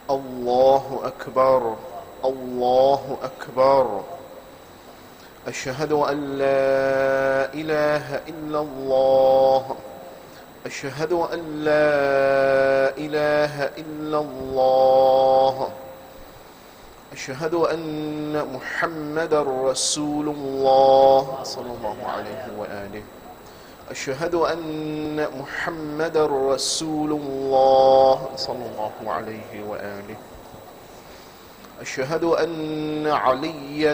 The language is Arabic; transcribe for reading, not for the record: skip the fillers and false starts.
الله أكبر الله أكبر. أشهد أن لا إله إلا الله. أشهد أن لا إله إلا الله. أشهد أن محمدا رسول الله صلى الله عليه وآله. أشهد أن محمدا رسول الله صلى الله عليه وآله. أشهد أن عليا